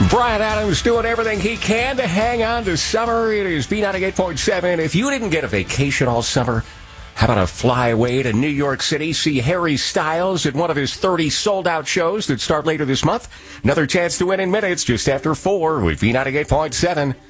Brian Adams doing everything he can to hang on to summer. It is B98.7. If you didn't get a vacation all summer, how about a fly away to New York City, see Harry Styles at one of his 30 sold-out shows that start later this month? Another chance to win in minutes just after 4 with B98.7.